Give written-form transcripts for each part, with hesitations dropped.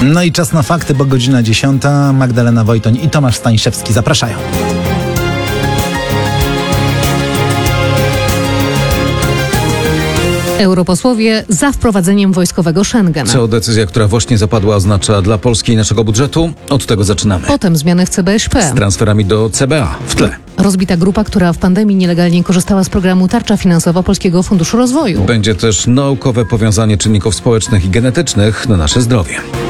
No i czas na fakty, bo godzina 10. Magdalena Wojtoń i Tomasz Staniszewski zapraszają. Europosłowie za wprowadzeniem wojskowego Schengen. Co decyzja, która właśnie zapadła, oznacza dla Polski i naszego budżetu? Od tego zaczynamy. Potem zmiany w CBŚP. Z transferami do CBA w tle. Rozbita grupa, która w pandemii nielegalnie korzystała z programu Tarcza Finansowa Polskiego Funduszu Rozwoju. Będzie też naukowe powiązanie czynników społecznych i genetycznych na nasze zdrowie.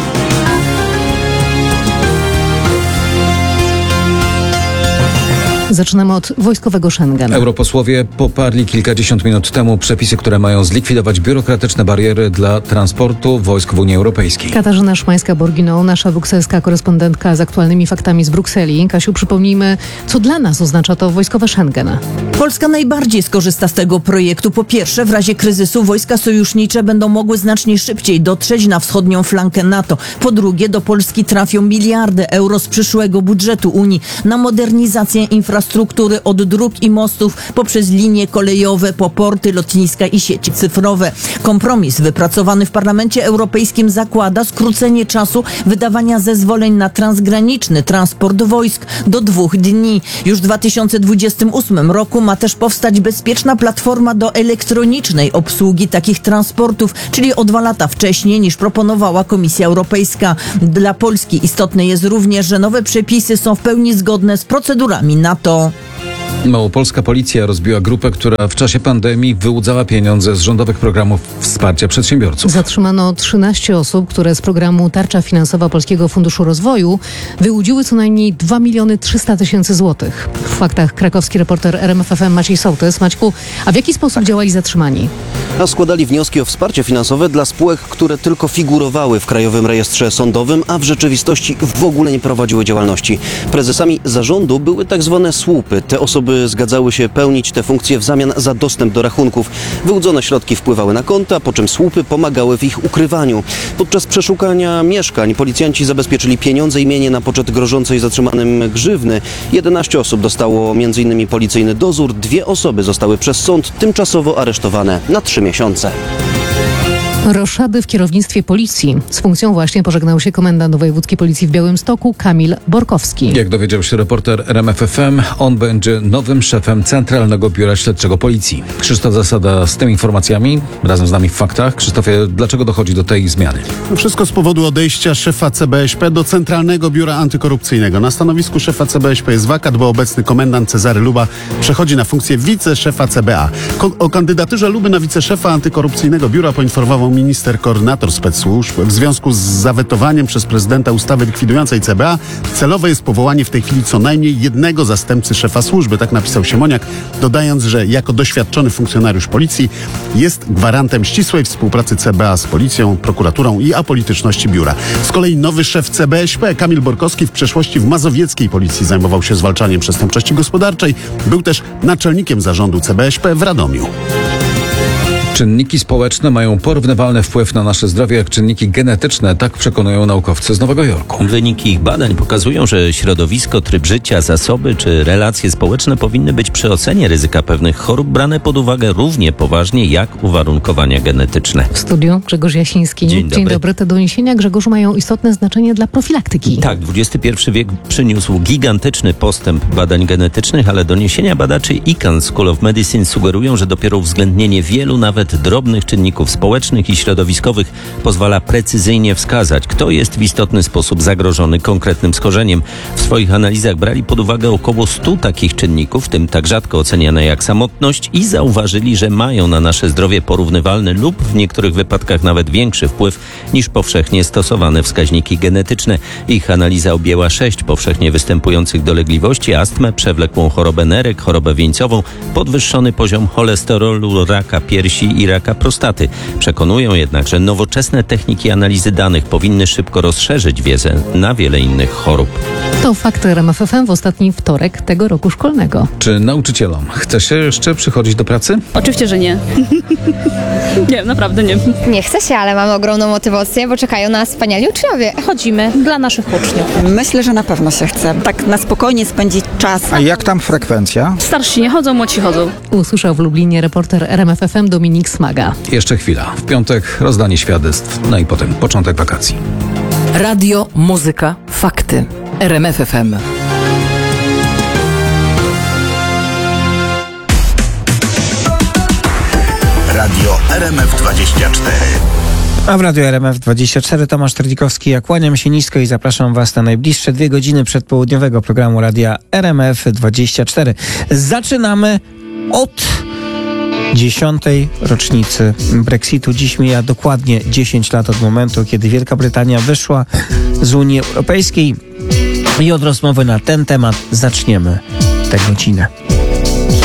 Zaczynamy od wojskowego Schengen. Europosłowie poparli kilkadziesiąt minut temu przepisy, które mają zlikwidować biurokratyczne bariery dla transportu wojsk w Unii Europejskiej. Katarzyna Szymańska-Borginą, nasza brukselska korespondentka z aktualnymi faktami z Brukseli. Kasiu, przypomnijmy, co dla nas oznacza to wojskowe Schengen. Polska najbardziej skorzysta z tego projektu. Po pierwsze, w razie kryzysu wojska sojusznicze będą mogły znacznie szybciej dotrzeć na wschodnią flankę NATO. Po drugie, do Polski trafią miliardy euro z przyszłego budżetu Unii na modernizację infrastruktury od dróg i mostów poprzez linie kolejowe, po porty, lotniska i sieci cyfrowe. Kompromis wypracowany w Parlamencie Europejskim zakłada skrócenie czasu wydawania zezwoleń na transgraniczny transport wojsk do 2 dni. Już w 2028 roku ma też powstać bezpieczna platforma do elektronicznej obsługi takich transportów, czyli o 2 lata wcześniej niż proponowała Komisja Europejska. Dla Polski istotne jest również, że nowe przepisy są w pełni zgodne z procedurami NATO. Małopolska policja rozbiła grupę, która w czasie pandemii wyłudzała pieniądze z rządowych programów wsparcia przedsiębiorców. Zatrzymano 13 osób, które z programu Tarcza Finansowa Polskiego Funduszu Rozwoju wyłudziły co najmniej 2 300 000 złotych. W faktach krakowski reporter RMFFM Maciej Sołtys. Maćku, a w jaki sposób działali zatrzymani? A składali wnioski o wsparcie finansowe dla spółek, które tylko figurowały w Krajowym Rejestrze Sądowym, a w rzeczywistości w ogóle nie prowadziły działalności. Prezesami zarządu były tak zwane słupy. Te osoby zgadzały się pełnić te funkcje w zamian za dostęp do rachunków. Wyłudzone środki wpływały na konta, po czym słupy pomagały w ich ukrywaniu. Podczas przeszukania mieszkań policjanci zabezpieczyli pieniądze i mienie na poczet grożącej zatrzymanym grzywny. 11 osób dostało m.in. policyjny dozór, 2 osoby zostały przez sąd tymczasowo aresztowane na 3 miesiące. Roszady w kierownictwie policji. Z funkcją właśnie pożegnał się komendant wojewódzkiej policji w Białymstoku Kamil Borkowski. Jak dowiedział się reporter RMFFM, on będzie nowym szefem Centralnego Biura Śledczego Policji. Krzysztof Zasada z tymi informacjami, razem z nami w faktach. Krzysztofie, dlaczego dochodzi do tej zmiany? Wszystko z powodu odejścia szefa CBŚP do Centralnego Biura Antykorupcyjnego. Na stanowisku szefa CBŚP jest wakat, bo obecny komendant Cezary Luba przechodzi na funkcję wiceszefa CBA. O kandydaturze Luby na wiceszefa Antykorupcyjnego Biura poinformował minister koordynator spec-służb. W związku z zawetowaniem przez prezydenta ustawy likwidującej CBA celowe jest powołanie w tej chwili co najmniej jednego zastępcy szefa służby. Tak napisał Siemoniak, dodając, że jako doświadczony funkcjonariusz policji jest gwarantem ścisłej współpracy CBA z policją, prokuraturą i apolityczności biura. Z kolei nowy szef CBŚP, Kamil Borkowski, w przeszłości w mazowieckiej policji zajmował się zwalczaniem przestępczości gospodarczej. Był też naczelnikiem zarządu CBŚP w Radomiu. Czynniki społeczne mają porównywalny wpływ na nasze zdrowie jak czynniki genetyczne, tak przekonują naukowcy z Nowego Jorku. Wyniki ich badań pokazują, że środowisko, tryb życia, zasoby czy relacje społeczne powinny być przy ocenie ryzyka pewnych chorób brane pod uwagę równie poważnie jak uwarunkowania genetyczne. W studiu Grzegorz Jasiński. Dzień dobry. Te doniesienia, Grzegorzu, mają istotne znaczenie dla profilaktyki. Tak, XXI wiek przyniósł gigantyczny postęp badań genetycznych, ale doniesienia badaczy Icahn School of Medicine sugerują, że dopiero uwzględnienie wielu nawet drobnych czynników społecznych i środowiskowych pozwala precyzyjnie wskazać, kto jest w istotny sposób zagrożony konkretnym schorzeniem. W swoich analizach brali pod uwagę około 100 takich czynników, w tym tak rzadko oceniane jak samotność, i zauważyli, że mają na nasze zdrowie porównywalny lub w niektórych wypadkach nawet większy wpływ niż powszechnie stosowane wskaźniki genetyczne. Ich analiza objęła 6 powszechnie występujących dolegliwości: astmę, przewlekłą chorobę nerek, chorobę wieńcową, podwyższony poziom cholesterolu, raka piersi i raka prostaty. Przekonują jednak, że nowoczesne techniki analizy danych powinny szybko rozszerzyć wiedzę na wiele innych chorób. To fakty RMFFM w ostatni wtorek tego roku szkolnego. Czy nauczycielom chce się jeszcze przychodzić do pracy? Oczywiście, że nie. Nie, naprawdę nie. Nie chce się, ale mamy ogromną motywację, bo czekają nas wspaniali uczniowie. Chodzimy dla naszych uczniów. Myślę, że na pewno się chce. Tak na spokojnie spędzić czas. A jak tam frekwencja? Starsi nie chodzą, młodsi chodzą. Usłyszał w Lublinie reporter RMFFM Dominik Smaga. Jeszcze chwila. W piątek rozdanie świadectw, no i potem początek wakacji. Radio, muzyka, fakty. RMF FM. Radio RMF24. A w Radiu RMF24 Tomasz Trdzikowski. Ja kłaniam się nisko i zapraszam Was na najbliższe 2 godziny przedpołudniowego programu Radia RMF24. Zaczynamy od 10. rocznicy Brexitu. Dziś mija dokładnie 10 lat od momentu, kiedy Wielka Brytania wyszła z Unii Europejskiej. I od rozmowy na ten temat zaczniemy tę godzinę.